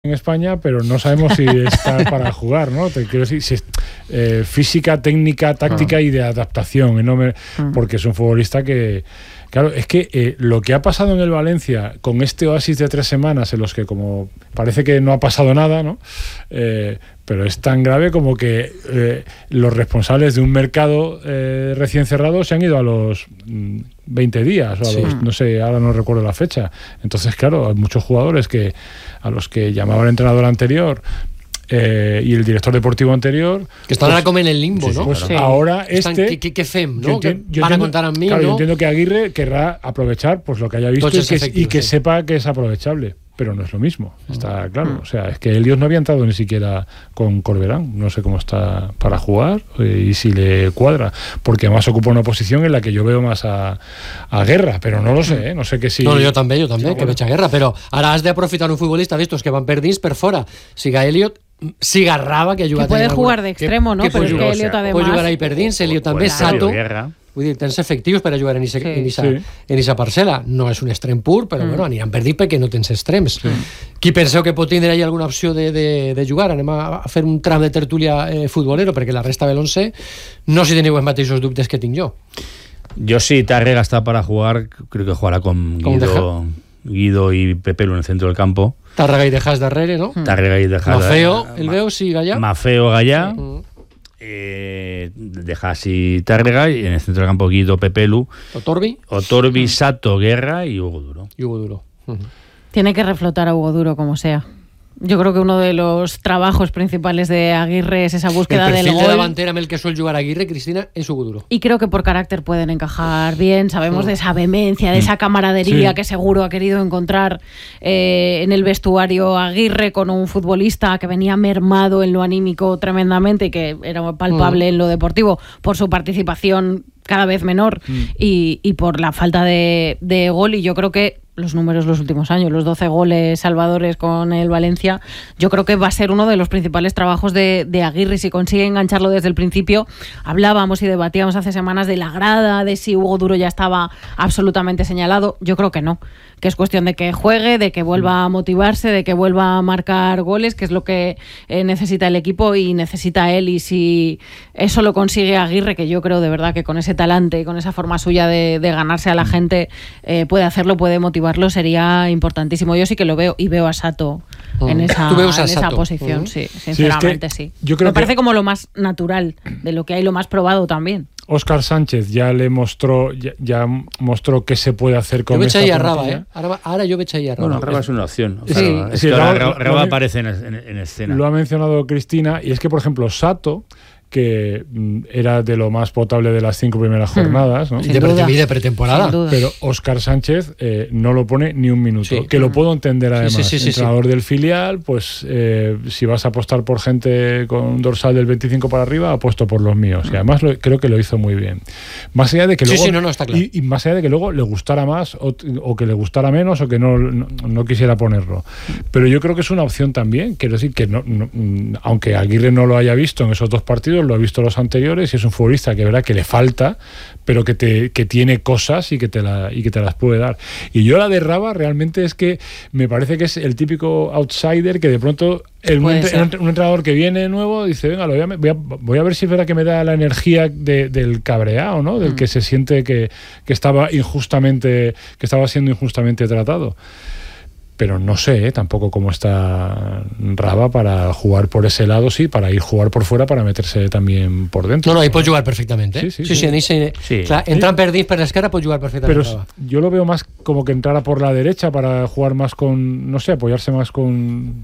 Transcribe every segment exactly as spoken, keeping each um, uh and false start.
en España, pero no sabemos si está para jugar, ¿no? Te quiero decir, si es, eh, física, técnica, táctica ah. y de adaptación, ¿no? Me, ah. porque es un futbolista que, claro, es que eh, lo que ha pasado en el Valencia con este oasis de tres semanas en los que como parece que no ha pasado nada, ¿no? Eh, pero es tan grave como que eh, los responsables de un mercado eh, recién cerrado se han ido a los mm, veinte días o a sí. los, no sé, ahora no recuerdo la fecha. Entonces, claro, hay muchos jugadores que a los que llamaba el entrenador anterior eh, y el director deportivo anterior que están pues, ahora como en el limbo, ¿no? Pues sí. ahora están, este ¿qué, qué, qué fem, ¿no? Yo entiendo, yo van entiendo, a contar a mí, claro, ¿no? yo entiendo que Aguirre querrá aprovechar pues lo que haya visto y que, y que sí. sepa que es aprovechable. Pero no es lo mismo, está claro. O sea, es que Helios no había entrado ni siquiera con Corberán. No sé cómo está para jugar eh, y si le cuadra. Porque además ocupa una posición en la que yo veo más a, a Guerra, pero no lo sé, ¿eh? No sé que si... No, yo també, jo també, sí, que veig a Guerra, però ara has d'aprofitar un futbolista d'estos que van per dins, per fora. Siga Elliot, siga Raba, que ha jugat... Que puede alguna, jugar de extremo, ¿no? Que pero es que Elliot además... Puede jugar ahí per dins, Elliot també, Sato... Vull dir, tens efectius per a jugar en esa, sí, en esa, sí. en esa parcel·la. No és un extrem pur, però mm. bueno, aniran per dir perquè no tens extrems. Sí. Qui penseu que pot tindre allà alguna opció de, de, de jugar? Anem a, a fer un tram de tertúlia eh, futbolero, perquè la resta de l'once no si teniu els mateixos dubtes que tinc jo. Yo si Tárrega está para jugar, creo que jugará con Guido, Guido y Pepelu en el centro del campo. Tárrega i Dejas darrere, no? Tárrega i Dejas. Mafeo, el veu, sí, Gallà. Mafeo, Gallà. Mm. Eh, Dejas y Tárrega, y en el centro del campo Guido, Pepelu, Otorbi, Otorbi, Sato, Guerra y Hugo Duro. Y Hugo Duro. Uh-huh. Tiene que reflotar a Hugo Duro como sea. Yo creo que uno de los trabajos principales de Aguirre es esa búsqueda del gol. El perfil de davantera amb el que suele jugar Aguirre, Cristina, es Hugo Duro. Y creo que por carácter pueden encajar bien. Sabemos mm. de esa vehemencia, de esa camaradería sí. que seguro ha querido encontrar eh, en el vestuario Aguirre con un futbolista que venía mermado en lo anímico tremendamente y que era palpable mm. en lo deportivo por su participación cada vez menor mm. y, y por la falta de, de gol. Y yo creo que los números los últimos años, los doce goles salvadores con el Valencia, yo creo que va a ser uno de los principales trabajos de, de Aguirre si consigue engancharlo desde el principio. Hablábamos y debatíamos hace semanas de la grada, de si Hugo Duro ya estaba absolutamente señalado. Yo creo que no, que es cuestión de que juegue, de que vuelva a motivarse, de que vuelva a marcar goles, que es lo que eh, necesita el equipo y necesita él. Y si eso lo consigue Aguirre, que yo creo de verdad que con ese talante y con esa forma suya de, de ganarse a la gente eh, puede hacerlo, puede motivarlo, sería importantísimo. Yo sí que lo veo y veo a Sato mm. en, esa, en esa posición, mm. sí, sinceramente sí. Es que sí. Yo creo Me que parece como lo más natural de lo que hay, lo más probado también. Óscar Sánchez ya le mostró ya, ya mostró qué se puede hacer con yo esta plantilla. Raba, ¿eh? Ahora, ahora yo veig ahí a Raba. Bueno, Raba es una opción. Sí, sí, es sí, que Raba, Raba, Raba lo, aparece en, en, en escena. Lo ha mencionado Cristina, y es que, por ejemplo, Sato, que mm, era de lo más potable de las cinco primeras jornadas, ¿no? De, pre- de pretemporada. Pero Óscar Sánchez eh, no lo pone ni un minuto. Sí. Que lo puedo entender además. Sí, sí, sí, entrenador sí. del filial, pues eh, si vas a apostar por gente con un dorsal del veinticinco para arriba, apuesto por los míos. Y además lo, creo que lo hizo muy bien. Más allá de que luego, sí, sí, no, no, está claro. y, y más allá de que luego le gustara más o, o que le gustara menos o que no, no, no quisiera ponerlo. Pero yo creo que es una opción también. Quiero decir que no, no, aunque Aguirre no lo haya visto en esos dos partidos, lo ha visto los anteriores, y es un futbolista que verá que le falta, pero que te que tiene cosas y que te la y que te las puede dar. Y yo la de Raba realmente es que me parece que es el típico outsider que de pronto el, un, un entrenador que viene nuevo dice, venga, lo voy, a, voy, a, voy a ver si es verdad que me da la energía de, del cabreado, ¿no? Del mm. que se siente que, que estaba injustamente que estaba siendo injustamente tratado. Pero no sé ¿eh? tampoco cómo está Raba para jugar por ese lado, sí, para ir jugar por fuera, para meterse también por dentro. No, no, ahí pot jugar perfectamente. ¿eh? Sí, sí, sí. sí, sí, sí. Clar, entrant per dins, per l'esquerra, pot jugar perfectamente. Pero yo lo veo más como que entrara por la derecha para jugar más con, no sé, apoyarse más con...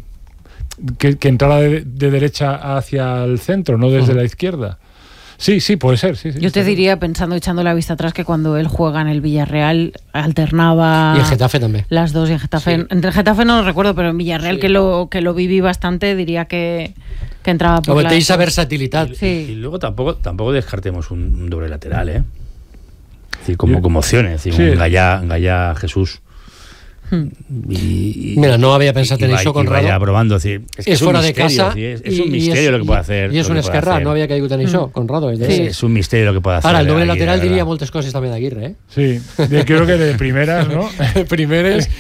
Que, que entrara de, de derecha hacia el centro, no desde uh-huh. la izquierda. Sí, sí, puede ser. Sí, sí, Yo te diría, pensando, echando la vista atrás, que cuando él juega en el Villarreal alternaba... Y en Getafe también. Las dos, y en Getafe. Sí. Entre Getafe no lo recuerdo, pero en Villarreal, sí. que lo que lo viví bastante, diría que, que entraba por la... esa versatilidad. Sí. Y, y luego tampoco tampoco descartemos un, un doble lateral, ¿eh? Es decir, como, como opciones. Es decir, sí. un Gallà, Gallà Jesús. Hmm. Y, y, Mira, no había pensado en eso con Rado. Vaya probando, es, decir, es, que es, es fuera misterio, de casa. Es, decir, es un misterio es, lo que puede hacer. Y es un esquerrà, no había caído en eso hmm. con Rado. Es, sí. es un misterio lo que puede hacer. Ahora, el doble lateral diría muchas cosas también de Aguirre, ¿eh? Sí, yo creo que de primeras, ¿no? de primeras.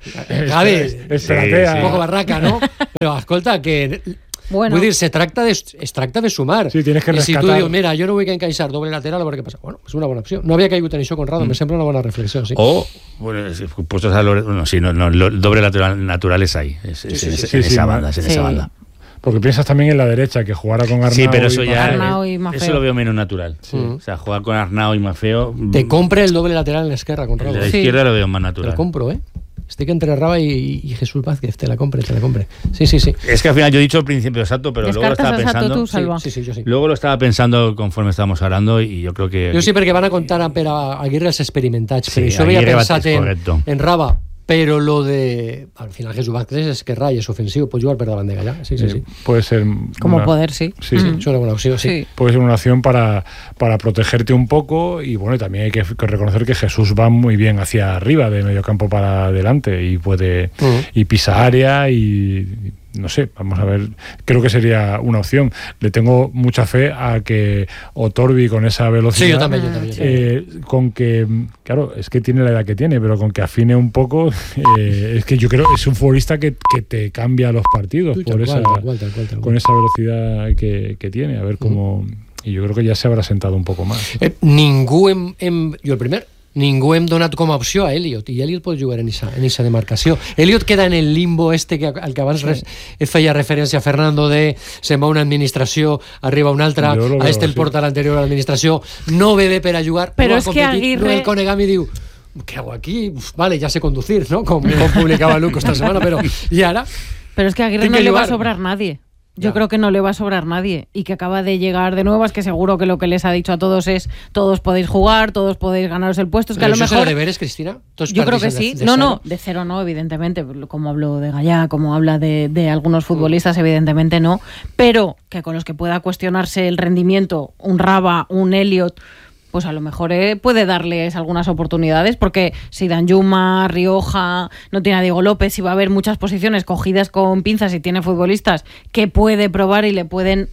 Gavi, es un poco barraca, no? Però, escolta, que... Bueno. Vull dir, se tracta de, es tracta de sumar. Sí, tienes que rescatar. Si tu dius, mira, jo no vull que encaixar doble lateral, a veure què passa. Bueno, és una bona opció. No havia caigut en això, Conrado, mm. me sembla una bona reflexió, sí. O, bueno, puestos a lo, no, sí, no, no, lo doble lateral natural es ahí, es, es, sí, sí, es, sí, en sí, esa sí, banda, es en sí. esa banda. Porque piensas también en la derecha, que jugara con Arnau. Sí, pero eso y ya, Arnau y Maffeo. Eso lo veo menos natural. Sí. O sea, jugar con Arnau y Maffeo. Te compre el doble lateral en la izquierda, Conrado. En la izquierda sí. Lo veo más natural. Te lo compro, ¿eh? Estic entre Raba y, y Jesús Vázquez, te la compre, te la compre. Sí, sí, sí. Es que al final yo he dicho al principio exacto, pero luego lo estaba pensando. Tú, Salva. Sí, sí, sí, yo sí. Luego lo estaba pensando conforme estábamos hablando y yo creo que. Yo sí, perquè van a contar a, per a Aguirre els experimentats. Sí, però això havia pensat en, en Raba, pero lo de. Al final Jesús Vázquez es que Ray es ofensivo, puede jugar per davant de Gallà. Sí, sí, sí. Puede ser. Como una, poder, sí. Sí, mm. sí. Es una buena opción, sí. sí. Puede ser una opción para, para protegerte un poco y bueno, también hay que reconocer que Jesús va muy bien hacia arriba, de medio campo para adelante y puede. Mm. Y pisa área y. No sé, vamos a ver, creo que sería una opción. Le tengo mucha fe a que Otorbi con esa velocidad, sí, yo también, yo también, eh, con que, claro, es que tiene la edad que tiene, pero con que afine un poco, eh, es que yo creo que es un futbolista que, que te cambia los partidos sí, por esa, cual, cual, cual, cual. con esa velocidad que, que tiene, a ver cómo... Mm. Y yo creo que ya se habrá sentado un poco más. Eh, ningú hem, hem, jo el primer... Ningú hem donat com a opció a Elliot i Elliot pot jugar en esa, en esa demarcació. Elliot queda en el limbo este que, al que abans res, feia referència a Fernando de se'n va una administració, arriba una altra, a este el porta sí. l'anterior a l'administració, no ve bé per a jugar, però no és que Aguirre... no el Conegami diu ¿qué hago aquí? Uf, vale, ya sé conducir, ¿no? Como, como publicaba Luco esta semana, pero ¿y ahora? Pero es que a Aguirre no le va a sobrar nadie. Yo ya. creo que no le va a sobrar nadie y que acaba de llegar de nuevas, que seguro que lo que les ha dicho a todos es todos podéis jugar, todos podéis ganaros el puesto. Es que ¿Pero a lo eso mejor... es deberes, Cristina? Yo creo que sí. De, de no, cero? no, de cero no, evidentemente. Como hablo de Gallá, como habla de, de algunos futbolistas, mm. evidentemente no. Pero que con los que pueda cuestionarse el rendimiento, un Raba, un Elliot... pues a lo mejor eh, puede darles algunas oportunidades, porque si Danjuma, Rioja, no tiene a Diego López, y va a haber muchas posiciones cogidas con pinzas y tiene futbolistas que puede probar y le pueden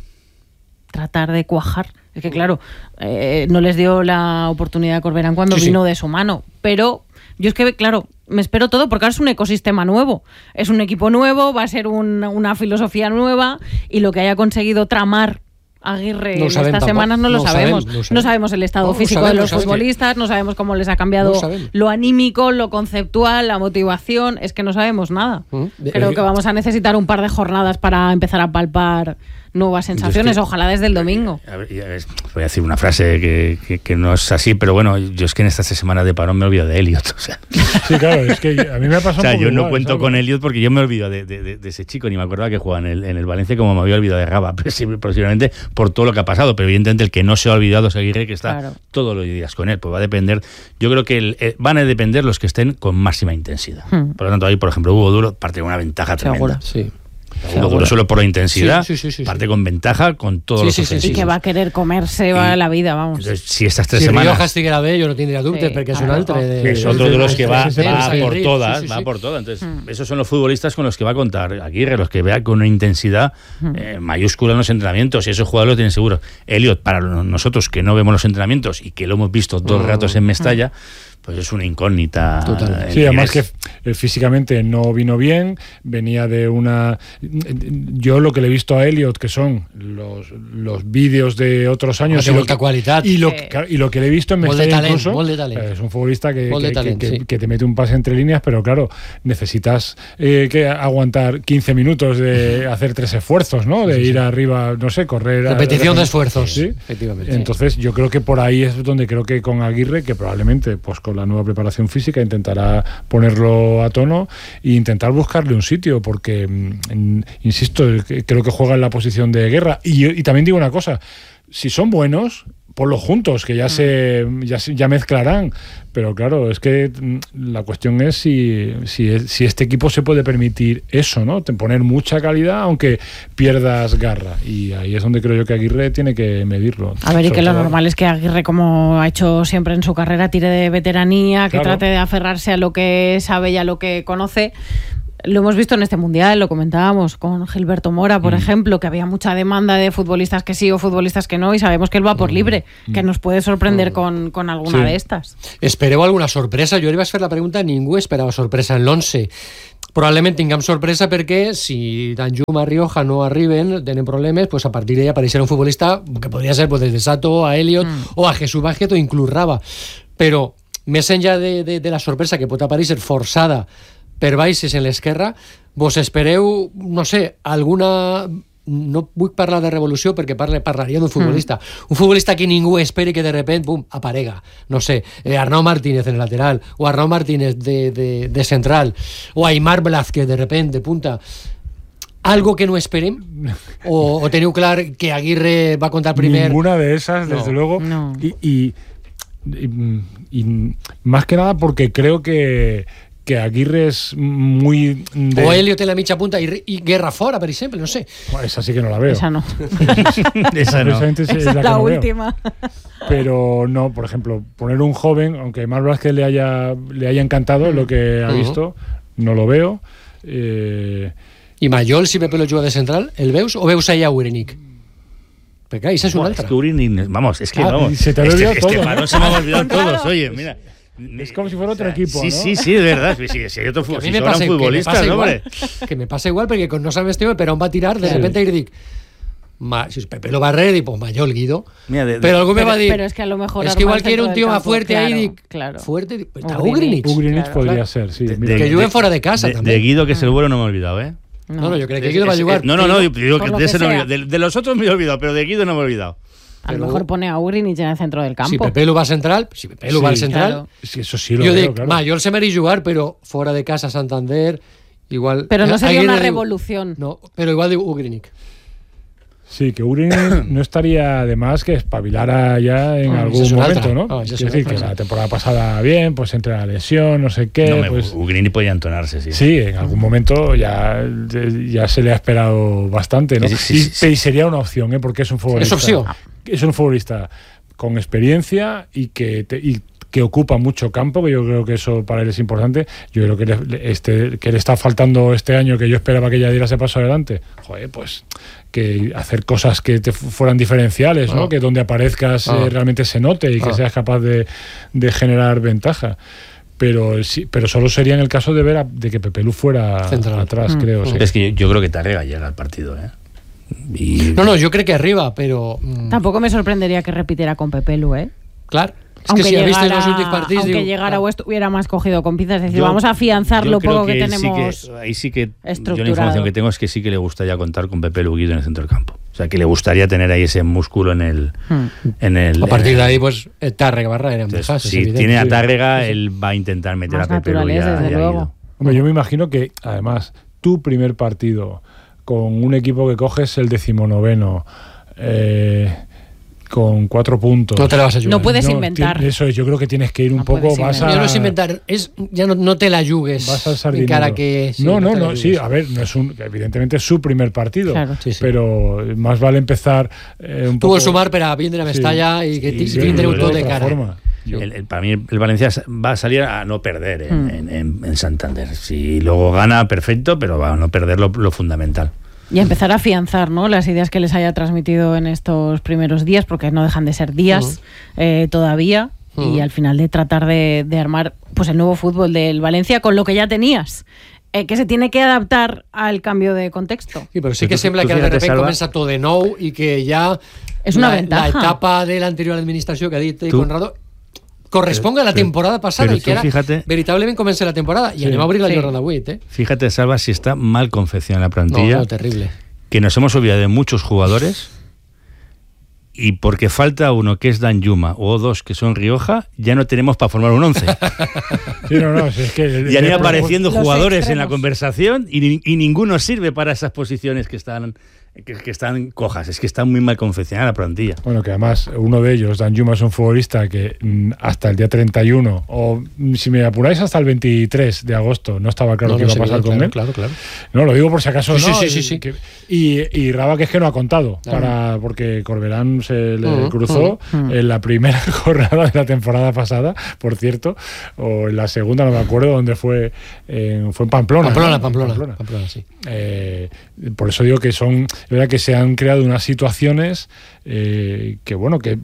tratar de cuajar. Es que claro, eh, no les dio la oportunidad a Corberán cuando sí, vino sí. de su mano, pero yo es que, claro, me espero todo porque ahora es un ecosistema nuevo, es un equipo nuevo, va a ser un, una filosofía nueva, y lo que haya conseguido tramar Aguirre no en estas tampoco. semanas no lo no sabemos. Sabemos, no, sabemos. no sabemos el estado no, físico sabemos, de los futbolistas, que... no sabemos cómo les ha cambiado no lo anímico, lo conceptual, la motivación, es que no sabemos nada. ¿Mm? Creo que vamos a necesitar un par de jornadas para empezar a palpar nuevas sensaciones, que, ojalá desde el domingo. A ver, a ver, voy a decir una frase que, que, que no es así, pero bueno, yo es que en estas tres semanas de parón me olvido de Elliot. O sea. Sí, claro, es que a mí me ha pasado. O sea, un poco yo igual, no cuento ¿sabes? con Elliot porque yo me olvido de, de, de, de ese chico, ni me acordaba que jugaba en el, en el Valencia, como me había olvidado de Raba, posiblemente por todo lo que ha pasado, pero evidentemente el que no se ha olvidado es Aguirre, que está claro. todos los días con él, pues va a depender, yo creo que el, el, van a depender los que estén con máxima intensidad. Hmm. Por lo tanto, ahí, por ejemplo, Hugo Duro parte de una ventaja tremenda. Sí. Hugo Duro solo por la intensidad, sí, sí, sí, sí, parte sí. con ventaja con todos sí, los sí, ofensivos. Y que va a querer comerse va la vida, vamos. Entonces, si estas tres si semanas... Si Rioja estiguera bé, yo no tendría dubtes, sí, porque es un altre. De, es otro de los que va, sí, sí, va sí, por sí, todas, sí, sí, va sí. por todas. Entonces, mm. esos son los futbolistas con los que va a contar Aguirre, los que vea con una intensidad mm. eh, mayúscula en los entrenamientos, y esos jugadores lo tienen seguro. Elliot, para nosotros que no vemos los entrenamientos y que lo hemos visto dos mm. ratos en Mestalla, mm. pues es una incógnita. Total. Sí, además que eh, físicamente no vino bien, venía de una... Yo lo que le he visto a Elliot, que son los, los vídeos de otros años, y lo, que, y, lo, sí. y lo que le he visto en Mestalla incluso, talent. es un futbolista que, que, talent, que, sí. que, que te mete un pase entre líneas, pero claro, necesitas eh, que aguantar quince minutos de hacer tres esfuerzos, ¿no? De sí, sí. ir arriba, no sé, correr... Repetición a, de esfuerzos. ¿sí? Efectivamente. Entonces sí. yo creo que por ahí es donde creo que con Aguirre, que probablemente pues con la nueva preparación física intentará ponerlo a tono e intentar buscarle un sitio, porque mm, insisto, creo que juega en la posición de Guerra, y, y también digo una cosa, si son buenos, ponlos juntos, que ya se ya, ya mezclarán, pero claro, es que la cuestión es si, si si este equipo se puede permitir eso, ¿no? Poner mucha calidad aunque pierdas garra, y ahí es donde creo yo que Aguirre tiene que medirlo. A ver, y que lo normal es que Aguirre, como ha hecho siempre en su carrera, tire de veteranía, que claro. trate de aferrarse a lo que sabe y a lo que conoce. Lo hemos visto en este Mundial, lo comentábamos con Gilberto Mora, por mm. ejemplo, que había mucha demanda de futbolistas que sí o futbolistas que no, y sabemos que él va por libre, mm. que nos puede sorprender mm. con, con alguna sí. de estas. Espereu alguna sorpresa? Jo li vaig fer la pregunta, ningú esperava sorpresa en l'once. Probablement tinguem sorpresa perquè si Danjuma, Rioja no arriben, tenen problemes, pues a partir d'ahí apareixerà un futbolista que podria ser pues, desde Sato a Elliot mm. o a Jesús Vázquez o inclús Raba. Però més enllà de, de, de la sorpresa que pot aparèixer forçada per baixes en l'esquerra, vos espereu, no sé, alguna... No vull parlar de revolució perquè parle, parlaria d'un futbolista. Mm. Un futbolista que ningú esperi que de repente, bum, aparega. No sé, eh, Arnau Martínez en el lateral, o Arnau Martínez de, de, de central, o Aimar Blázquez de repente de punta. Algo que no esperem? O, o teniu clar que Aguirre va contar primer? Ninguna de esas, desde no. luego. No. Y, y, y, y más que nada porque creo que que Aguirre es muy... De... O Elliot en la mitja punta y, y Guerra fora, per exemple, no sé. Bueno, esa sí que no la veo. Esa no. Esa no. Esa es la, la, la no última. Veo. Pero no, por ejemplo, poner un joven, aunque más Vázquez le haya, le haya encantado lo que ha visto, uh-huh. no lo veo. Eh... I Mayol, si Pepe lo juga de central, el veus o veus allà a Urenic? Perquè esa es una altra. Es que Urenic, vamos, es que ah, vamos. Se te ha olvidado este, todo. Este varón se me ha olvidado todos, oye, mira. Es como si fuera otro o sea, equipo, sí, ¿no? Sí, sí, de verdad. Si, si hay otro si me pasa, futbolista, que me ¿no, igual, que me pasa igual, porque con no sabes tío, pero aún va a tirar, de sí. repente y dic, Ma, si Pepe lo va a red, y pues Mayol, Guido. Mira, de, pero de, algo me va a decir. Pero es que a lo mejor. Es que igual quiere un tío más fuerte claro, ahí, dic, claro. fuerte. Está Ugrinich. Ugrinich claro, podría claro. ser, sí. De, de, que llueve fuera de casa de, también. De Guido, que es el bueno, no me he olvidado, ¿eh? No, no, no yo creo que Guido va a jugar. No, no, no, yo digo que, de, que ese no me, de, de los otros me he olvidado, pero de Guido no me he olvidado. A lo mejor pone a Ugrinich en el centro del campo. Si Pepe lo va al central, si Pepe lo sí, va al central, claro. sí, eso sí lo yo veo, digo, claro. Mayol se mereix jugar, pero fuera de casa Santander, igual. Pero no sería una digo, revolución. No, pero igual de Ugrinich. Sí, que Ugrinich no estaría de más que espabilara ya en oh, algún momento, ¿no? Oh, es decir, que la temporada pasada bien, pues entre la lesión, no sé qué. No, me, pues, Ugrinich podía entonarse, sí. Sí, en algún momento ya, ya se le ha esperado bastante, ¿no? Sí, sí, sí, sí. Y sería una opción, ¿eh? Porque es un futbolista. Es opción. Es un futbolista con experiencia y que te, y que ocupa mucho campo, que yo creo que eso para él es importante. Yo creo que le, este, que le está faltando este año, que yo esperaba que ya diera ese paso adelante. Joder, pues que hacer cosas que te fueran diferenciales, ¿no? Oh. Que donde aparezcas oh. eh, realmente se note y que oh. seas capaz de, de generar ventaja. Pero sí, pero solo sería en el caso de ver a, de que Pepe Lu fuera Central. atrás, mm. creo. Mm. Sí. Es que yo, yo creo que Tárrega llega al partido, ¿eh? Y... No, no, yo creo que arriba, pero... Mm. Tampoco me sorprendería que repitiera con Pepe Lu, ¿eh? Claro. Es aunque que si llegara, ha visto los últimos partidos, aunque digo, llegara claro. o estuviera más cogido con pinzas, es decir, yo, vamos a afianzar lo poco que, que tenemos sí que, ahí sí que estructurado. Yo la información que tengo es que sí que le gustaría contar con Pepe Lu Guido en el centro del campo. O sea, que le gustaría tener ahí ese músculo en el... Hmm. En el a partir en el, de ahí, pues, Tárrega Barra eran bajas. Si evidente. Tiene a Tárrega, sí. él va a intentar meter más a Pepe Lu y a, desde y a luego. Guido. Hombre, yo me imagino que, además, tu primer partido con un equipo que coges el decimonoveno... Eh, con cuatro puntos. No te la vas a jugar. No puedes no, inventar. Eso es, yo creo que tienes que ir un no poco vas a... Ya no es inventar, es ya no, no te la jugues. Vas a sardinero. Cara que, sí, no, no, no, no sí, a ver, no es un, evidentemente es su primer partido, claro. sí, sí. pero más vale empezar eh, un Tuvo poco... sumar para bien de la Mestalla sí, y que sí, sí, tindreu tot de cara. Forma. El, el, para mí el Valencia va a salir a no perder en, mm. en, en, en Santander. Si luego gana, perfecto, pero va a no perder lo, lo fundamental. Y empezar a afianzar, ¿no?, las ideas que les haya transmitido en estos primeros días, porque no dejan de ser días uh-huh. eh, todavía, uh-huh. y al final de tratar de, de armar pues el nuevo fútbol del Valencia con lo que ya tenías, eh, que se tiene que adaptar al cambio de contexto. Sí, pero sí que sembla que de repente Salva. Comença tot de nou i que ja és una la, ventaja. la etapa de l'anterior administració que ha dit Conrado corresponga a la temporada pasada y que ahora fíjate, veritablemente comience la temporada y sí, anem a abrir la sí. jornada vuit, ¿eh? Fíjate, Salva, si está mal confeccionada la plantilla. No, no, terrible. Que nos hemos olvidado de muchos jugadores y porque falta uno que es Danjuma o dos que son Rioja, ya no tenemos para formar un once. Sí, no, no, es que ya han ido apareciendo jugadores en la conversación y, y ninguno sirve para esas posiciones que están que, que están cojas, es que está muy mal confeccionada la plantilla. Bueno, que además uno de ellos, Danjuma, es un futbolista que mm, hasta el día treinta y uno, o si me apuráis hasta el veintitrés de agosto, no estaba claro no, qué no iba a pasar bien, con claro, él. Claro, claro. No, lo digo por si acaso sí, no. Sí, sí, sí. Que, y, y Raba, que es que no ha contado, claro. para porque Corberán se le uh-huh, cruzó uh-huh. en la primera jornada de la temporada pasada, por cierto, o en la segunda, no me acuerdo dónde fue, eh, fue en Pamplona. Pamplona, ¿no? Pamplona, Pamplona, Pamplona, sí. Eh, por eso digo que son, es verdad que se han creado unas situaciones eh, que, bueno, que,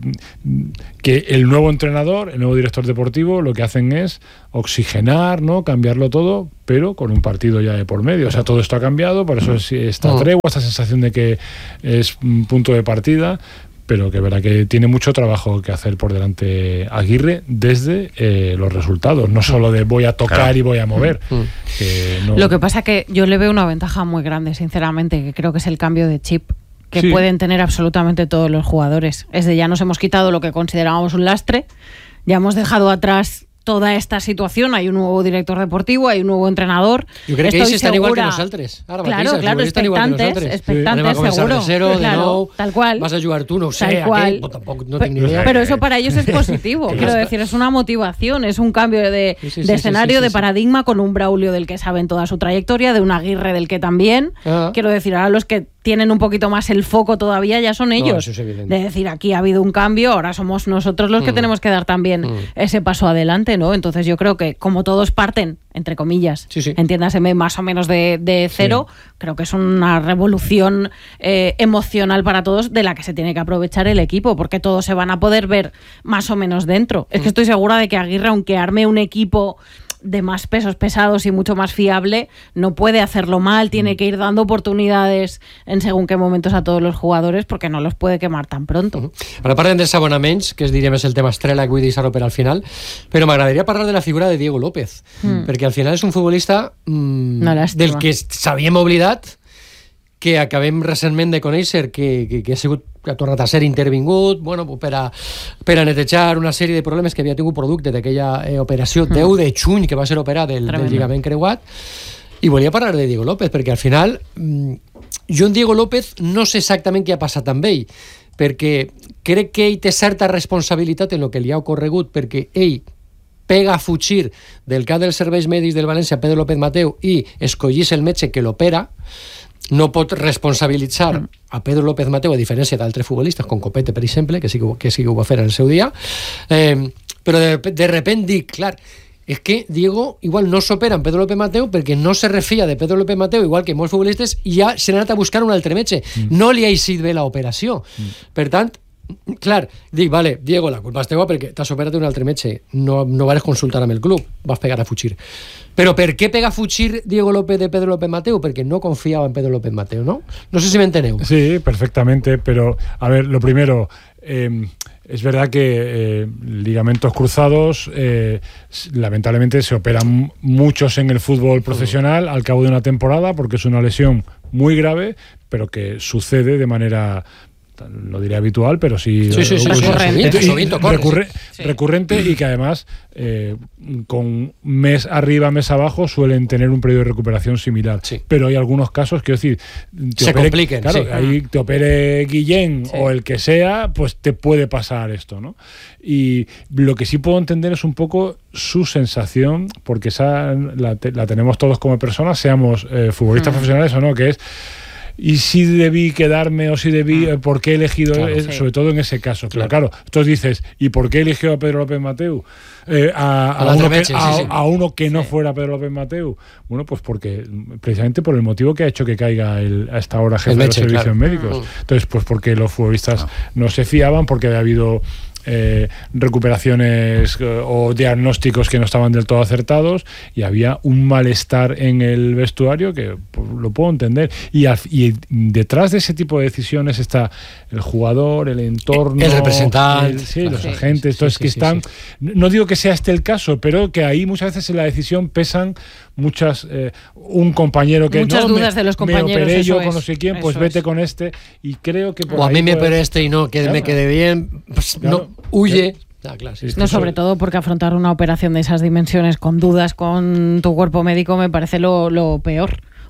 que el nuevo entrenador, el nuevo director deportivo, lo que hacen es oxigenar, ¿no? Cambiarlo todo, pero con un partido ya de por medio. O sea, todo esto ha cambiado, por eso es esta tregua, esta sensación de que es un punto de partida, pero que verá que tiene mucho trabajo que hacer por delante Aguirre desde eh, los resultados, no solo de voy a tocar claro. y voy a mover. Que no... Lo que pasa que yo le veo una ventaja muy grande, sinceramente, que creo que es el cambio de chip que sí. pueden tener absolutamente todos los jugadores. Es de ya nos hemos quitado lo que considerábamos un lastre, ya hemos dejado atrás toda esta situación, hay un nuevo director deportivo, hay un nuevo entrenador. Yo creo que ellos están igual que nosotros. Claro, claro, claro expectantes, expectantes, sí. seguro. Cero, claro, nou, tal cual. Vas a jugar tú, no sé, tal cual. Aquel, tampoco, no tengo ni idea. Pero eso para ellos es positivo, quiero decir, es una motivación, es un cambio de, sí, sí, de sí, escenario, sí, sí, de paradigma, sí. con un Braulio del que saben toda su trayectoria, de un Aguirre del que también. Ah. Quiero decir, ahora los que tienen un poquito más el foco todavía ya son ellos. No, eso es evidente. De decir, aquí ha habido un cambio, ahora somos nosotros los que mm. tenemos que dar también mm. ese paso adelante, ¿no? Entonces yo creo que como todos parten, entre comillas, sí, sí. entiéndaseme, más o menos de, de cero, sí. creo que es una revolución eh, emocional para todos de la que se tiene que aprovechar el equipo, porque todos se van a poder ver más o menos dentro. Mm. Es que estoy segura de que Aguirre, aunque arme un equipo de más pesos pesados y mucho más fiable, no puede hacerlo mal, tiene que ir dando oportunidades en según qué momentos a todos los jugadores, porque no los puede quemar tan pronto. Uh-huh. Ara parlem dels abonaments, que és, diríem, és el tema estrella que vull deixar-ho per al final, però m'agradaria parlar de la figura de Diego López, mm. perquè al final és un futbolista mm, no del que s'havíem oblidat, que acabem recentment de conèixer que, que, que ha sigut que ha tornat a ser intervingut, bueno, per a, per a netejar una sèrie de problemes que havia tingut producte d'aquella eh, operació mm. deu de juny que va ser operat del, del lligament creuat. I volia parlar de Diego López, perquè al final mm, jo en Diego López no sé exactament què ha passat amb ell, perquè crec que ell té certa responsabilitat en el que li ha ocorregut, perquè ell pega a fugir del cap dels serveis mèdics del València, Pedro López Mateu, i escollís el metge que l'opera. No pot responsabilitzar a Pedro López Mateu, a diferència d'altres futbolistes, com Copete, per exemple, que sí que, que sí que ho va fer en el seu dia, eh, però de, de repente dic, clar, és que Diego igual no s'opera amb Pedro López Mateu perquè no se refia de Pedro López Mateu, igual que molts futbolistes, i ja se n'ha anat a buscar un altre metge. Mm. No li ha eixit bé l'operació. Mm. Per tant, clar, dic, vale, Diego, la culpa és teva perquè t'has operat un altre metge, no, no vas consultar amb el club, vas pegar a fugir. Però per què pega a fugir Diego López de Pedro López Mateu? Perquè no confiaba en Pedro López Mateu, ¿no? No sé si me enteneu. Sí, perfectamente, pero a ver, lo primero, eh, es verdad que eh, ligamentos cruzados eh, lamentablemente se operan muchos en el fútbol profesional al cabo de una temporada porque es una lesión muy grave, pero que sucede de manera, no diré habitual, pero sí, sí, sí, sí, recurrente, sí, sí, recurre, sí. recurrente y que además eh, con mes arriba, mes abajo suelen tener un periodo de recuperación similar. Sí. Pero hay algunos casos que, es decir, te se opere, compliquen. Claro, Sí. ahí te opere Guillén sí. o el que sea, pues te puede pasar esto, ¿no? Y lo que sí puedo entender es un poco su sensación, porque esa la, te, la tenemos todos como personas, seamos eh, futbolistas mm. profesionales o no, que es y si debí quedarme o si debí, mm. ¿por qué he elegido? Claro, eh, sí. Sobre todo en ese caso. Pero claro, claro, entonces dices, ¿y por qué eligió a Pedro López Mateu? Eh, a, a, a, uno que, sí, a, sí. a uno que no sí. fuera Pedro López Mateu. Bueno, pues porque precisamente por el motivo que ha hecho que caiga el, a esta hora jefe de los servicios claro. médicos. Mm. Entonces, pues porque los futbolistas no, no se fiaban, porque había habido Eh, recuperaciones eh, o diagnósticos que no estaban del todo acertados y había un malestar en el vestuario que pues, lo puedo entender y, al, y detrás de ese tipo de decisiones está el jugador, el entorno, el representante, el, sí, los sí, agentes, entonces sí, sí, que están sí, sí. no digo que sea este el caso, pero que ahí muchas veces en la decisión pesan muchas eh, un compañero que muchas no dudas me, de los compañeros, me operé yo es, con no sé quién, pues vete es. con este y creo que por o a mí me puede... operé este y no que claro. me quede bien, pues claro. no huye. Ah, claro, sí, no, sobre todo porque afrontar una operación de esas dimensiones con dudas con tu cuerpo médico me parece lo, lo peor.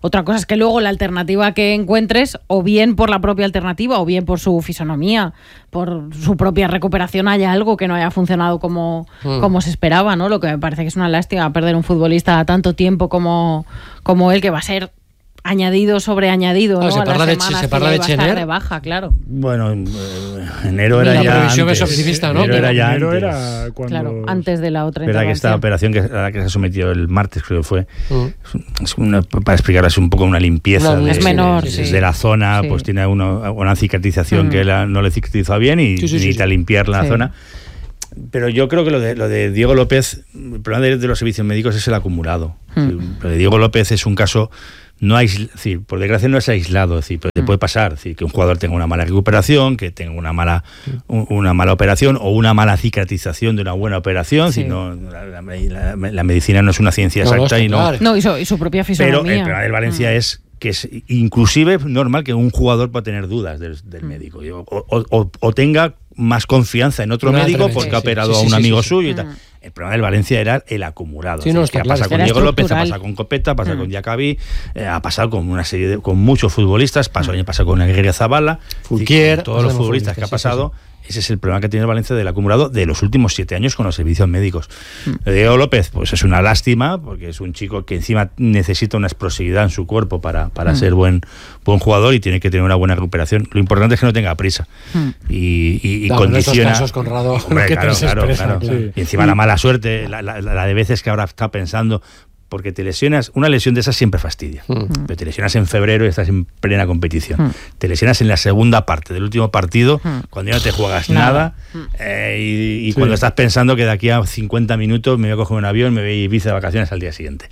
Otra cosa es que luego la alternativa que encuentres, o bien por la propia alternativa, o bien por su fisonomía, por su propia recuperación, haya algo que no haya funcionado como, mm. como se esperaba, ¿no? Lo que me parece que es una lástima perder un futbolista tanto tiempo como, como él, que va a ser añadido sobre añadido, ¿no? Ah, se a parla las de, semanas se parla que de va a estar Chener. de baja, claro. Bueno, eh, enero era la ya previsión antes. es optimista, ¿no? Enero era ya enero antes. era cuando... Claro, antes de la otra Verdad que esta operación que, a la que se ha sometido el martes, creo que fue, mm. es una, para explicar así un poco una limpieza no, de, es menor, de, sí. de la zona, sí. pues tiene una, una cicatrización mm. que la, no le cicatrizó bien y sí, sí, necesita sí. limpiar la sí. zona. Pero yo creo que lo de, lo de Diego López, el problema de, de los servicios médicos es el acumulado. Mm. Sí, lo de Diego López es un caso... No hay, es decir, por desgracia no es aislado, es decir, pero te puede pasar, es decir, que un jugador tenga una mala recuperación, que tenga una mala un, una mala operación o una mala cicatrización de una buena operación, sí. sino la, la, la, la medicina no es una ciencia no, exacta no, y no. No, y su, y su propia fisonomía. Pero el problema del Valencia mm. es que es inclusive normal que un jugador pueda tener dudas del, del mm. médico o, o, o, o tenga más confianza en otro una médico porque sí, ha operado sí, sí, a un sí, amigo sí, suyo sí. y tal. Mm. El problema del Valencia era el acumulado. Sí, no, que ha claro, pasado con Diego López, ha pasado con Copeta, ha pasado mm. con Diacabí, eh, ha pasado con una serie de, con muchos futbolistas, pasó, mm. pasado con Aguirre Zabala, Fulquier, todos los futbolistas que ha pasado. Sí, sí. Ese es el problema que tiene el Valencia del acumulado de los últimos siete años con los servicios médicos. Mm. Diego López, pues es una lástima, porque es un chico que encima necesita una explosividad en su cuerpo para, para mm. ser buen, buen jugador y tiene que tener una buena recuperación. Lo importante es que no tenga prisa. Mm. Y, y, y claro, condiciona... En estos casos, Conrado, hombre, que claro, te claro, claro. Sí. Y encima la mala suerte, la, la, la de veces que ahora está pensando... Porque te lesionas, una lesión de esas siempre fastidia, mm. pero te lesionas en febrero y estás en plena competición. Mm. Te lesionas en la segunda parte del último partido, mm. cuando ya no te juegas nada, nada eh, y, y sí. cuando estás pensando que de aquí a cincuenta minutos me voy a coger un avión y me voy a Ibiza de vacaciones al día siguiente.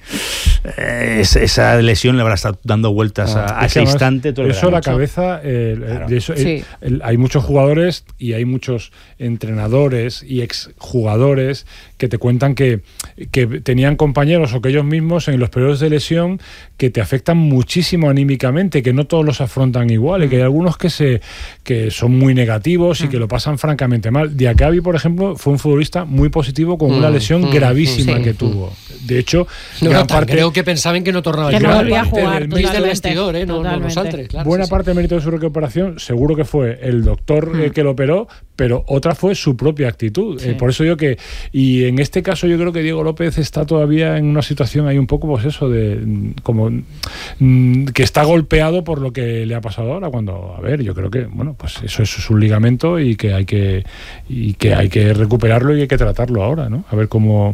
Eh, es, esa lesión le habrá estado dando vueltas ah, a, a ese instante. Todo eso la cabeza, eh, claro. de eso, sí. el, el, hay muchos jugadores y hay muchos entrenadores y exjugadores que te cuentan que, que tenían compañeros o que ellos mismos en los periodos de lesión que te afectan muchísimo anímicamente, que no todos los afrontan igual, mm. y que hay algunos que se que son muy negativos mm. y que lo pasan francamente mal. Diacabí, por ejemplo, fue un futbolista muy positivo con mm. una lesión mm. gravísima sí. que tuvo. De hecho, no, gran parte, creo que pensaban que no tornaba que no volvía a jugar del, del vestidor, ¿eh? no, no, no salte, claro, buena sí, parte sí. del mérito de su recuperación seguro que fue el doctor mm. eh, que lo operó, pero otra fue su propia actitud. Sí. Eh, por eso yo que y en este caso yo creo que Diego López está todavía en una situación ahí un poco pues eso de como mm, que está golpeado por lo que le ha pasado ahora, cuando a ver, yo creo que bueno, pues eso, eso es un ligamento y que hay que y que hay que recuperarlo y hay que tratarlo ahora, ¿no? A ver cómo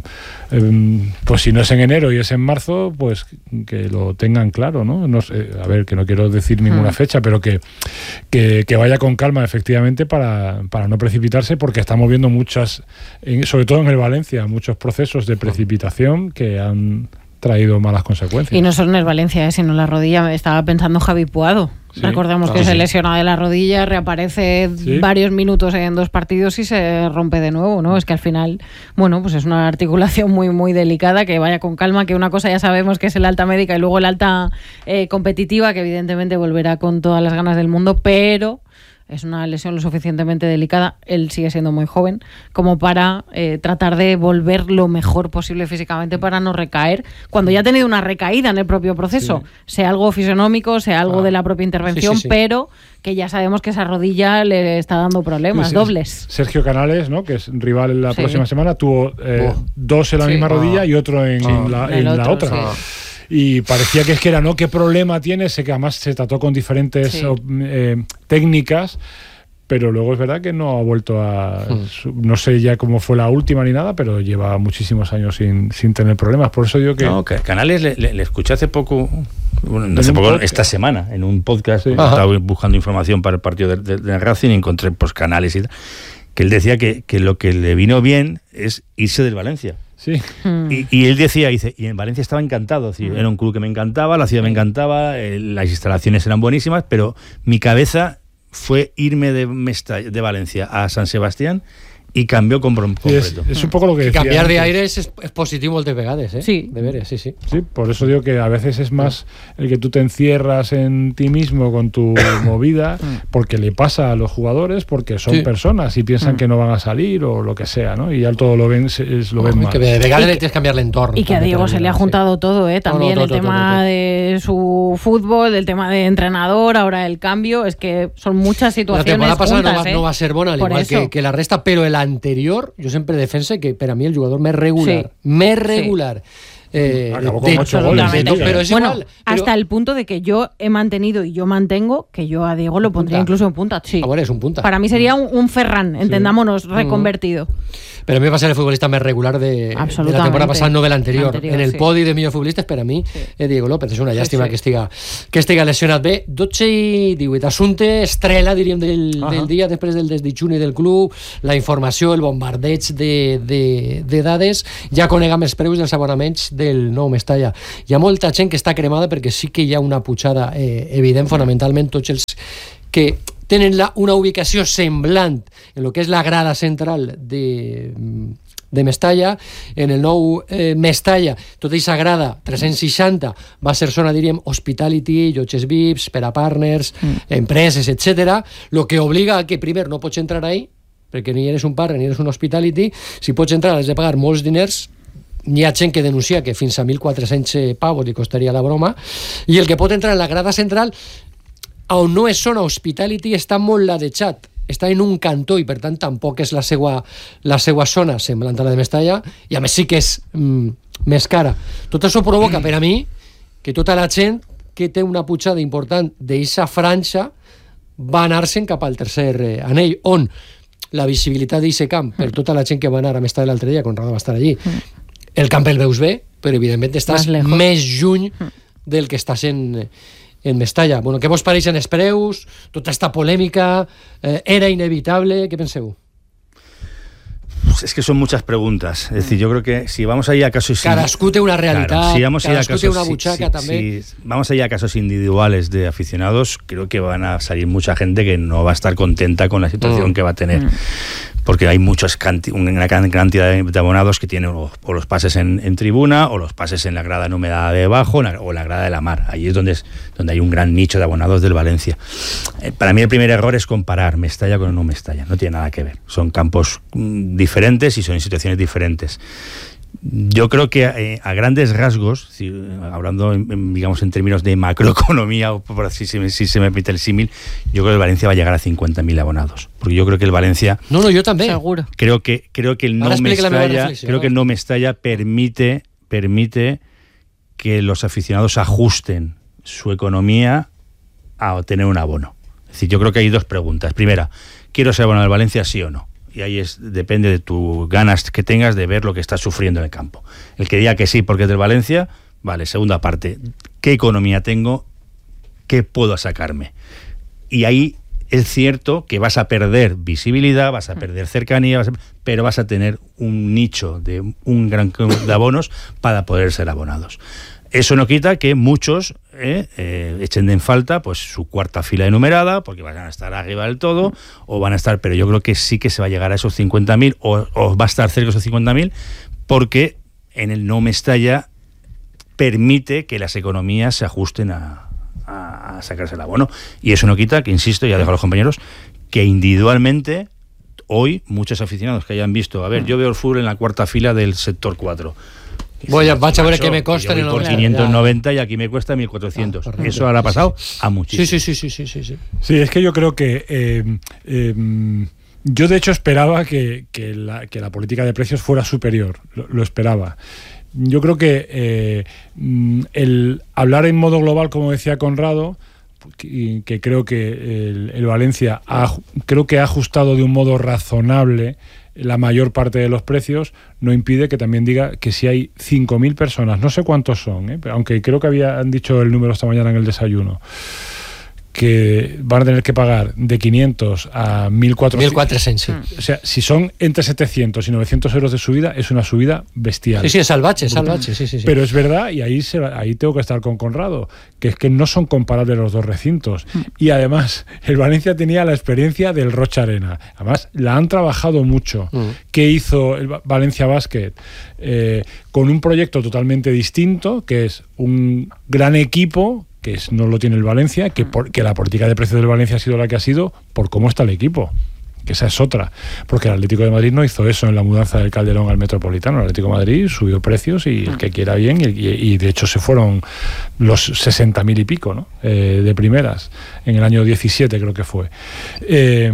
eh, pues si no es en enero y es en marzo, pues que lo tengan claro, ¿no? No sé, a ver, que no quiero decir ninguna fecha, pero que, que, que vaya con calma efectivamente para, para no precipitarse, porque estamos viendo muchas, en, sobre todo en el Valencia, muchos procesos de precipitación que han traído malas consecuencias. Y no solo en el Valencia, ¿eh? Sino en la rodilla. Me estaba pensando Javi Puado. Sí. Recordemos que ah, se sí. lesiona de la rodilla, reaparece ¿Sí? varios minutos en dos partidos y se rompe de nuevo, ¿no? Es que al final, bueno, pues es una articulación muy, muy delicada, que vaya con calma, que una cosa ya sabemos que es el alta médica y luego el alta eh, competitiva, que evidentemente volverá con todas las ganas del mundo, pero es una lesión lo suficientemente delicada, él sigue siendo muy joven, como para eh, tratar de volver lo mejor posible físicamente para no recaer, cuando ya ha tenido una recaída en el propio proceso, sí. sea algo fisionómico, sea algo ah. de la propia intervención, sí, sí, sí. pero que ya sabemos que esa rodilla le está dando problemas sí, dobles. Sergio Canales, ¿no? Que es rival en la sí. próxima semana, tuvo eh, oh. dos en la sí. misma rodilla ah. y otro en, ah. en, la, en otro, la otra. Sí. Y parecía que es que era, ¿no? ¿Qué problema tiene? Sé que además se trató con diferentes sí. eh, técnicas, pero luego es verdad que no ha vuelto a... Hmm. No sé ya cómo fue la última ni nada, pero lleva muchísimos años sin, sin tener problemas. Por eso digo que... No, que Canales le, le, le escuché hace poco, bueno, no hace poco, podcast? esta semana, en un podcast, sí. estaba buscando información para el partido de, de, de Racing y encontré pues Canales y tal, que él decía que, que lo que le vino bien es irse del Valencia. Sí. Mm. Y, y él decía, dice, y en Valencia estaba encantado, es decir, mm. era un club que me encantaba, la ciudad me encantaba, eh, las instalaciones eran buenísimas, pero mi cabeza fue irme de, Mesta, de Valencia a San Sebastián y cambió con completo. Sí, es, es un poco lo que decía cambiar antes. de aires es, es positivo moltes vegades, ¿eh? Sí. De veres, sí, sí. Sí, por eso digo que a veces es más el que tú te encierras en ti mismo con tu movida, porque le pasa a los jugadores, porque son sí. personas y piensan Mm. que no van a salir o lo que sea, ¿no? Y ya todo lo ven, es, lo ven No, mal. que de vegades le tienes que cambiar el entorno. Y que a Diego se le ha juntado sí. todo, ¿eh? También No, no, todo, el tema todo, todo. de su fútbol, el tema de entrenador, ahora el cambio, es que son muchas La situaciones temporada pasada juntas, no, va, ¿eh? no va a ser bona, al Por igual que, eso. que la resta, pero el anterior, yo siempre defense que per a mi el jugador més regular, Sí. més regular. Eh, Acabó con de- ocho de- goles, de- tío. pero es bueno, igual. pero- hasta el punto de que yo he mantenido y yo mantengo que yo a Diego lo pondría punta. incluso en punta. Sí. Ah, bueno, es un punta. Para mí sería un, un Ferran, entendámonos, reconvertido. Pero a mi va ser el futbolista més regular de, de la Absolutamente. temporada passada, no de l'anterior. Anterior, En el sí. podi de millors futbolistes, per a mi, eh, Diego López. És una llàstima sí. que estiga que estiga lesionat. Bé, dotze i divuit. Assumpte estrela, diríem, del, Ahà. del dia, després del desditjuni del club, la informació, el bombardeig de, de, de dades. Ja conegam els preus dels abonaments del nou Mestalla. Hi ha molta gent que està cremada perquè sí que hi ha una pujada eh, evident, fonamentalment tots els que tenen la, una ubicació semblant en el que és la grada central de, de Mestalla. En el nou eh, Mestalla, tota aquesta grada tres-cents seixanta va ser zona, diríem, hospitality, llotges V I Ps, per a partners, mm. empreses, etcètera, lo que obliga a que primer no pots entrar ahí, perquè ni eres un partner ni eres un hospitality. Si pots entrar has de pagar molts diners. Hi ha gent que denuncia que fins a mil quatre-cents pavos li costaria la broma, i el que pot entrar en la grada central, on no és zona hospitality, està molt ladejat, està en un cantó i per tant tampoc és la seva, la seva zona semblant a la de Mestalla, i a més sí que és mm, més cara. Tot això provoca per a mi que tota la gent que té una pujada important d'eixa franja va anar-se'n cap al tercer eh, anell, on la visibilitat d'eixe camp, per tota la gent que va anar a Mestalla l'altre dia, Conrado va estar allí, el camp el veus bé, però evidentment estàs més lluny del que estàs en, en Mestalla. Bueno, què vos pareixen els preus? Tota esta polèmica, eh, era inevitable, què penseu? Es que son muchas preguntas. Es decir, yo creo que si vamos a ir a casos... Cadascú té una realidad, claro, si vamos a ir a cadascú té casos, una butxaca si, també. si vamos a ir a casos individuales de aficionados, creo que van a salir mucha gente que no va a estar contenta con la situación Mm. que va a tener. Mm. Porque hay muchas canti una gran cantidad de, de abonados que tienen o, o los pases en, en tribuna o los pases en la grada numedada de abajo o la grada de la mar. Allí es donde, es donde hay un gran nicho de abonados del Valencia. Eh, para mí el primer error es comparar Mestalla con no Mestalla. No tiene nada que ver. Son campos mm, diferentes y son situaciones diferentes. Yo creo que eh, a grandes rasgos, si, hablando en, en, digamos en términos de macroeconomía, o por así si, si se me permite el símil, yo creo que el Valencia va a llegar a cincuenta mil abonados, porque yo creo que el Valencia, no, no, yo también, seguro, creo que creo que el no Mestalla, creo que el no Mestalla permite permite que los aficionados ajusten su economía a tener un abono. Es decir, yo creo que hay dos preguntas. Primera, ¿quiero ser abonado del Valencia, sí o no? Y ahí es, depende de tus ganas que tengas de ver lo que estás sufriendo en el campo. El que diga que sí porque es del Valencia, vale. Segunda parte, ¿qué economía tengo? ¿Qué puedo sacarme? Y ahí es cierto que vas a perder visibilidad, vas a perder cercanía, vas a, pero vas a tener un nicho de un gran de abonos para poder ser abonados. Eso no quita que muchos eh, eh, echen en falta pues su cuarta fila enumerada, porque van a estar arriba del todo, o van a estar, pero yo creo que sí que se va a llegar a esos cincuenta mil, o, o va a estar cerca de esos cincuenta mil, porque en el no Mestalla permite que las economías se ajusten a, a, a sacarse el abono. Y eso no quita que, insisto, ya dejo a los compañeros, que individualmente hoy muchos aficionados que hayan visto, a ver, yo veo el fútbol en la cuarta fila del sector cuatro. Voy a, vas a ver qué me costa en el por quinientos noventa y aquí me cuesta mil cuatrocientos. Ah, eso habrá pasado a muchísimo. Sí, sí, sí, sí, sí, sí. Sí, es que yo creo que eh, eh, yo de hecho esperaba que, que, la, que la política de precios fuera superior, lo, lo esperaba. Yo creo que eh, el hablar en modo global, como decía Conrado, que, que creo que el, el Valencia ha, creo que ha ajustado de un modo razonable la mayor parte de los precios, no impide que también diga que si hay cinco mil personas, no sé cuántos son, ¿eh? Pero aunque creo que habían dicho el número esta mañana en el desayuno, que van a tener que pagar de quinientos a mil cuatrocientos. mil cuatrocientos, sí. O sea, si son entre setecientos y novecientos euros de subida, es una subida bestial. Sí, sí, es salvaje, salvaje, sí, sí, sí. Pero es verdad, y ahí, se, ahí tengo que estar con Conrado, que es que no son comparables los dos recintos. Mm. Y además, el Valencia tenía la experiencia del Rocha Arena. Además, la han trabajado mucho. Mm. ¿Qué hizo el Valencia Basket? Eh, con un proyecto totalmente distinto, que es un gran equipo, que es, no lo tiene el Valencia, que, por, que la política de precios del Valencia ha sido la que ha sido por cómo está el equipo. Que esa es otra, porque el Atlético de Madrid no hizo eso en la mudanza del Calderón al Metropolitano. El Atlético de Madrid subió precios y el que quiera bien, y, y de hecho se fueron los sesenta mil y pico, ¿no? Eh, de primeras, en el año diecisiete creo que fue. Eh,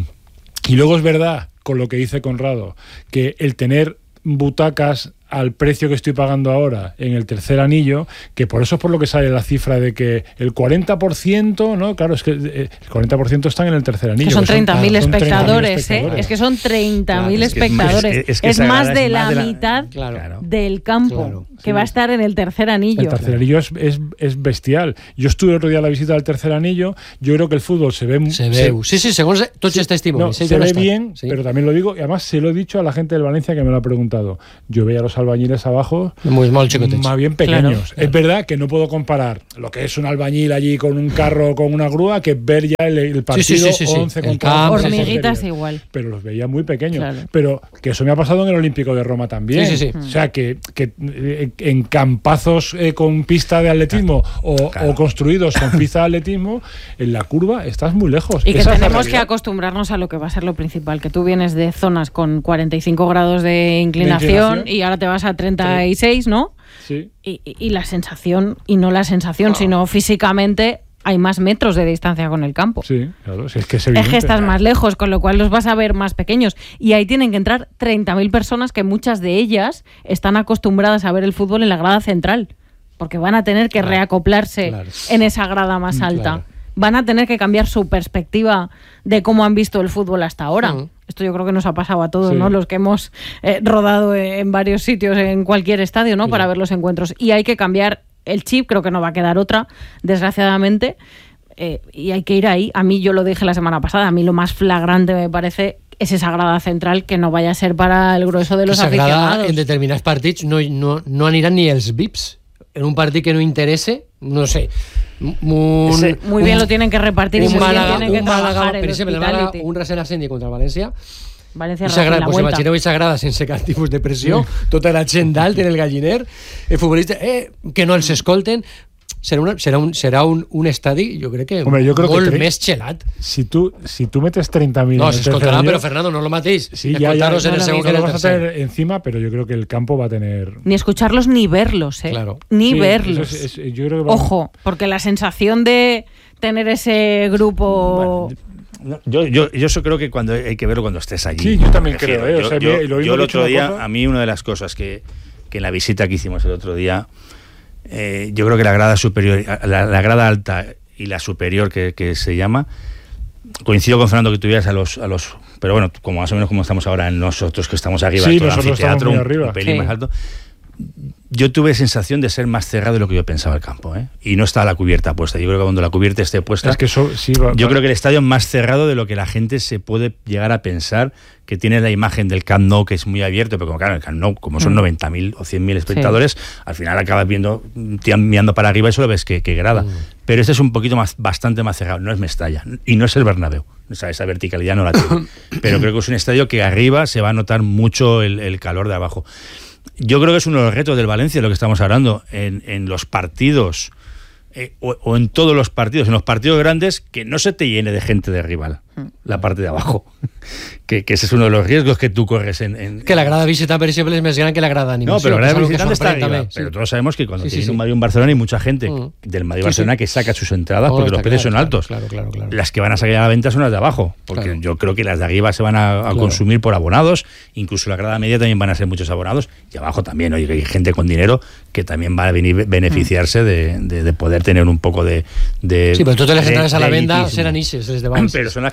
y luego es verdad, con lo que dice Conrado, que el tener butacas al precio que estoy pagando ahora en el tercer anillo, que por eso es por lo que sale la cifra de que el cuarenta por ciento, ¿no? Claro, es que el cuarenta por ciento están en el tercer anillo. Que son treinta mil espectadores, espectadores, ¿eh? Es que son treinta mil claro, espectadores. Es, que es, que es, que es más de la, de la mitad claro, del campo claro, que sí, va a estar en el tercer anillo. El tercer anillo es, es, es bestial. Yo estuve el otro día a la visita del tercer anillo, yo creo que el fútbol se ve... Se ve, se, sí, sí, según tots sí, els testimonis. No, se ve bien, sí, pero también lo digo, y además se lo he dicho a la gente del Valencia que me lo ha preguntado. Yo veía a los albañiles abajo muy mal, más bien pequeños. Claro, claro. Es verdad que no puedo comparar lo que es un albañil allí con un carro con una grúa que ver ya el, el partido sí, sí, sí, sí, once sí. contra hormiguitas igual. Pero los veía muy pequeños. Claro. Pero que eso me ha pasado en el Olímpico de Roma también. Sí, sí, sí. O sea, que, que eh, en campazos eh, con pista de atletismo claro, o, claro. o construidos con pista de atletismo, en la curva estás muy lejos. Y que Esa tenemos que acostumbrarnos a lo que va a ser lo principal, que tú vienes de zonas con cuarenta y cinco grados de inclinación, de inclinación. Y ahora te vas a treinta y seis, sí. ¿no? Sí. Y, y, y la sensación, y no la sensación, oh. sino físicamente hay más metros de distancia con el campo. Sí, claro, si es que es evidente. Es que estás más lejos, con lo cual los vas a ver más pequeños. Y ahí tienen que entrar treinta mil personas, que muchas de ellas están acostumbradas a ver el fútbol en la grada central, porque van a tener que claro, reacoplarse claro. en esa grada más alta. Claro. Van a tener que cambiar su perspectiva de cómo han visto el fútbol hasta ahora. Uh-huh. Esto yo creo que nos ha pasado a todos, sí. ¿no? Los que hemos eh, rodado en varios sitios, en cualquier estadio, ¿no? Sí. Para ver los encuentros. Y hay que cambiar el chip, creo que no va a quedar otra, desgraciadamente. Eh, y hay que ir ahí. A mí, yo lo dije la semana pasada, a mí lo más flagrante me parece es esa grada central, que no vaya a ser para el grueso de los esa aficionados. Grada, en determinats partits no, no, no aniran ni els V I Ps. En un partit que no interese, no sé... Un, Ese, muy bien un, lo tienen que repartir y muy Málaga, bien tienen que Málaga, trabajar per exemple, el Málaga, un recent ascendi contra el València, València grada, pues imagineu aquesta grada sense cap tipus de pressió, sí. tota la gent dalt en el galliner, el futbolista eh, que no els escolten. Serà, una, serà, un, serà un, un estadi, jo crec que Hombre, jo crec molt que més xelat. Si tu, si tu metes treinta mil... No, s'escoltarà, però Fernando, no es lo mateix. Sí, ya, ya, en el segundo que lo vas a tener encima, pero yo creo que el campo va a tener... Ni escucharlos ni verlos, ¿eh? Claro. Ni sí, verlos. Es, es, yo creo que va... Ojo, porque la sensación de tener ese grupo... Bueno, no, yo, yo, yo eso creo que cuando hay que verlo cuando estés allí. Sí, yo también creo. ¿eh? Yo, o sea, yo, lo yo el otro día, cosa... a mí una de las cosas que, que en la visita que hicimos el otro día... Eh, yo creo que la grada superior, la, la grada alta y la superior que, que se llama, coincido con Fernando que tuvieras a los, a los, pero bueno, como más o menos como estamos ahora nosotros que estamos arriba, sí, todo el anfiteatro, un, arriba. un pelín sí. más alto. Yo tuve sensación de ser más cerrado de lo que yo pensaba el campo, ¿eh? Y no está la cubierta puesta. Yo creo que cuando la cubierta esté puesta, es que eso, sí, va, yo va. creo que el estadio es más cerrado de lo que la gente se puede llegar a pensar, que tiene la imagen del Camp Nou, que es muy abierto, pero como claro, el Camp Nou, como son mm. noventa mil o cien mil espectadores, sí. al final acabas viendo, mirando para arriba y solo ves que, que grada. Mm. Pero este es un poquito más, bastante más cerrado, no es Mestalla, y no es el Bernabéu. O sea, esa verticalidad no la tiene. Pero creo que es un estadio que arriba se va a notar mucho el, el calor de abajo. Yo creo que es uno de los retos del Valencia, lo que estamos hablando, en, en los partidos, eh, o, o en todos los partidos, en los partidos grandes, que no se te llene de gente de rival, la parte de abajo. que, que ese es uno de los riesgos que tú corres en... en que la grada visitant, per exemple, és més gran que la grada d'animació. No, però la grada visitant está arriba. También, pero sí. todos sabemos que cuando sí, sí, tienen sí. un Madrid y un Barcelona hay mucha gente mm. del Madrid y sí, Barcelona sí. que saca sus entradas no, porque los precios claro, son altos. Claro, claro, claro. Las que van a salir a la venta son las de abajo, porque claro. yo creo que las de arriba se van a, a claro. consumir por abonados, incluso la grada media también van a ser muchos abonados, y abajo también, oye, hay gente con dinero que también va a venir beneficiarse mm. de, de, de poder tener un poco de... de sí, pero totes les entrades a la venda seran ixes, les de baix. Pero son las que más van a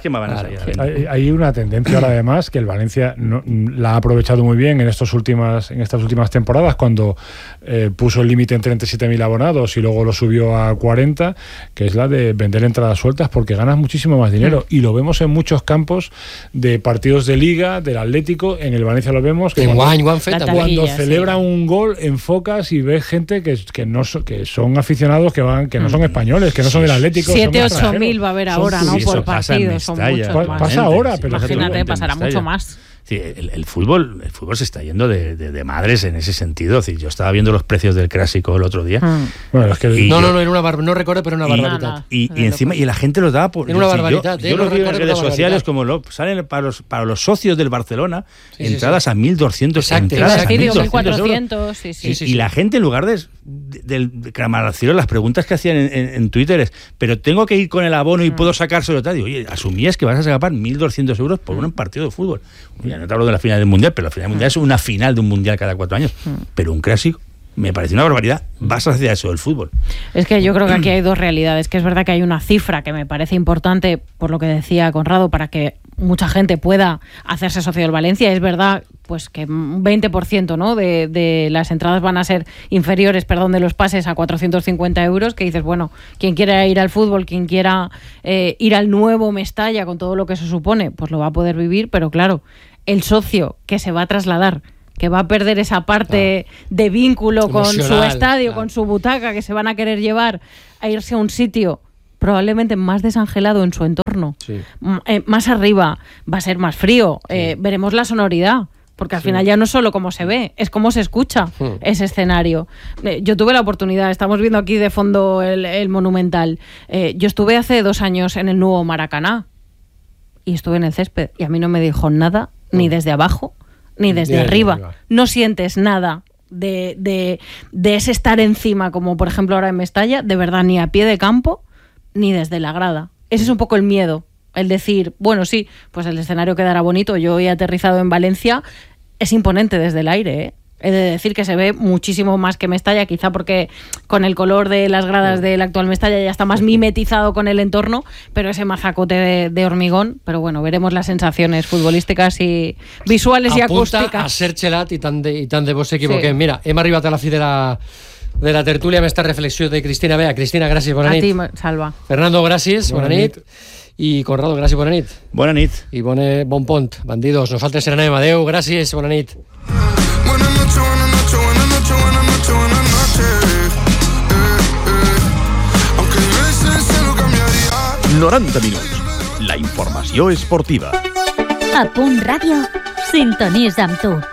Hay, hay una tendencia ahora además que el Valencia no, la ha aprovechado muy bien en, estos últimas, en estas últimas temporadas cuando eh, puso el límite en treinta y siete mil abonados y luego lo subió a cuarenta, que es la de vender entradas sueltas porque ganas muchísimo más dinero. Mm. Y lo vemos en muchos campos de partidos de Liga, del Atlético, en el Valencia lo vemos. Que en cuando, Juan, Juan Feta, cuando sí. celebra un gol, enfocas y ves gente que, que, no so, que son aficionados que van que no son españoles, que no son del Atlético. siete ocho mil va a haber ahora, ¿no? Por partido. Son muchos más. Pasa ahora, pero imagínate, pasará mucho más. Sí, el, el fútbol el fútbol se está yendo de, de, de madres en ese sentido. Es decir, yo estaba viendo los precios del clásico el otro día. Mm. Bueno, es que no, yo, no, no, era una bar, no recuerdo, pero una barbaridad. Y, y, y encima, y la gente lo da por. Era una barbaridad. Yo, yo lo veo en redes sociales como lo, salen para los, para los socios del Barcelona sí, entradas sí, sí. a mil doscientos entradas. mil cuatrocientos, sí, sí. Y, sí, sí. y la gente, en lugar de, de, de clamar al cielo, las preguntas que hacían en, en, en Twitter es: ¿pero tengo que ir con el abono y mm. puedo sacárselo tal? Digo, oye, asumías que vas a sacar mil doscientos euros por un partido de fútbol. Mira, no te hablo de la final del mundial, pero la final del mundial es una final de un mundial cada cuatro años. Pero un clásico me parece una barbaridad. Vas hacia eso del fútbol. Es que yo creo que aquí hay dos realidades, que es verdad que hay una cifra que me parece importante, por lo que decía Conrado, para que mucha gente pueda hacerse socio del Valencia. Es verdad pues que un veinte por ciento, ¿no? de, de las entradas van a ser inferiores, perdón, de los pases a cuatrocientos cincuenta euros, que dices, bueno, quien quiera ir al fútbol, quien quiera eh, ir al nuevo Mestalla con todo lo que eso supone, pues lo va a poder vivir, pero claro, el socio que se va a trasladar, que va a perder esa parte claro. de vínculo con su estadio, claro. con su butaca, que se van a querer llevar a irse a un sitio probablemente más desangelado en su entorno, sí. M- eh, más arriba, va a ser más frío, sí. eh, veremos la sonoridad, porque al sí. final ya no es solo cómo se ve, es cómo se escucha sí. ese escenario. Eh, yo tuve la oportunidad, estamos viendo aquí de fondo el, el Monumental, eh, yo estuve hace dos años en el nuevo Maracaná y estuve en el césped y a mí no me dijo nada, oh. ni desde abajo, ni desde Bien, arriba. arriba. No sientes nada de, de, de ese estar encima, como por ejemplo ahora en Mestalla, de verdad, ni a pie de campo, ni desde la grada. Ese es un poco el miedo, el decir, bueno, sí, pues el escenario quedará bonito. Yo he aterrizado en Valencia, es imponente desde el aire, ¿eh? He de decir que se ve muchísimo más que Mestalla, quizá porque con el color de las gradas del actual Mestalla ya está más mimetizado con el entorno, pero ese mazacote de, de hormigón. Pero bueno, veremos las sensacions futbolístiques i visuales Apunta i acústiques. Apunta a ser xelat i tant de, i tant de vos s'equivoquem. Sí. Mira, hem arribat a la fi de la, de la tertúlia amb esta reflexió de Cristina Bea. Cristina, gràcies, bona nit. A ti, Salva. Fernando, gràcies, bona, bona nit. nit. I Conrado, gràcies, bona nit. Bona nit. I bon, bon pont, bandidos. Nosaltres se n'anem. Adéu, gràcies, bona nit. noranta minuts. La informació esportiva. A Punt Ràdio, sintonís amb tu.